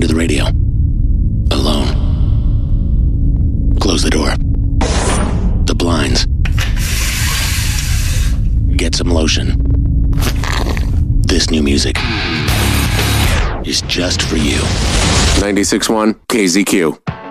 to the radio. Alone. Close the door. The blinds. Get some lotion. This new music is just for you. 96.1 KZQ.